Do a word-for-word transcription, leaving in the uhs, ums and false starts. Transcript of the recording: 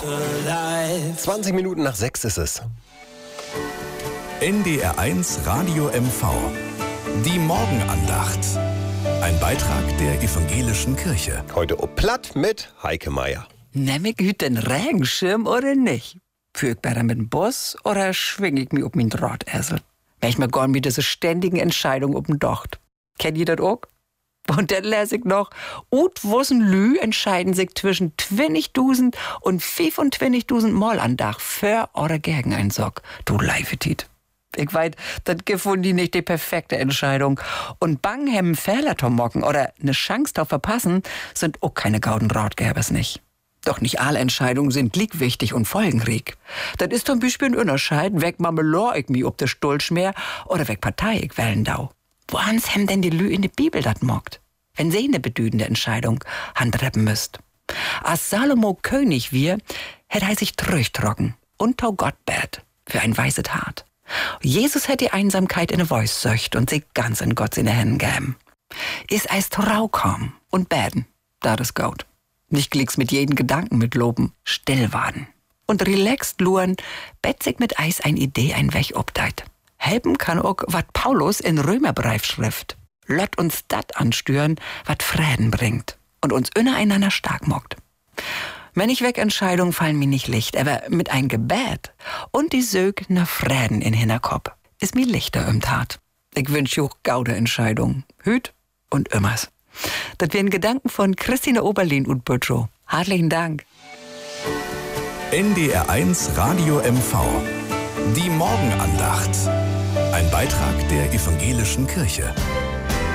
zwanzig Minuten nach sechs ist es. N D R eins Radio M V. Die Morgenandacht. Ein Beitrag der evangelischen Kirche. Heute ob platt mit Heike Meier. Nehm ich heute den Regenschirm oder nicht? Führ ich besser mit dem Bus oder schwing ich mich auf mein Drahtesel? Wenn ich mir gar mit diese ständigen Entscheidungen auf dem Docht. Kennt ihr das auch? Und dann lese ich noch, ut wussen Lü entscheiden sich zwischen zwanzigtausend und fünfundzwanzigtausend Mal an Dach für oder gegen einen Sock. Du Leifetit. Ich weiß, das gefunden die nicht die perfekte Entscheidung. Und bang hemmen Fehler zu mocken oder eine Chance zu verpassen, sind auch keine gauden Ratgebers nicht. Doch nicht alle Entscheidungen sind liegwichtig und folgenreich. Das ist zum Beispiel ein Unterscheid, weg Mamelor ich mi ob der Stulschmeer oder weg Partei ich Wellendau. Woans hem denn die Lü in die Bibel dat mockt? Wenn sie eine bedüdende Entscheidung handreppen müsst. Als Salomo König wir, hätte er sich trüchtrocken und tau Gott bät für ein weißes Hart. Jesus hätte die Einsamkeit in eine Voice söcht und sich ganz in Gott seine Hände gäben. Is eis Trau kommen und bäden, da das gaut. Nicht glicks mit jedem Gedanken mit loben, still warten. Und relaxed luren, bett sich mit Eis ein Idee ein Weg obdeit. Helfen kann auch, wat Paulus in Römerbrief schrift. Lott uns dat anstüren, wat Frieden bringt und uns ineinander stark mockt. Wenn ich weg Entscheidungen fallen mir nicht licht, aber mit ein Gebet und die Sög nach Frieden in Hinterkopf ist mir lichter im Tat. Ich wünsch auch gaude Entscheidungen, hüt und immers. Das wären Gedanken von Christine Oberlin und Böttro. Herzlichen Dank. N D R eins Radio M V. Die Morgenandacht. Ein Beitrag der evangelischen Kirche.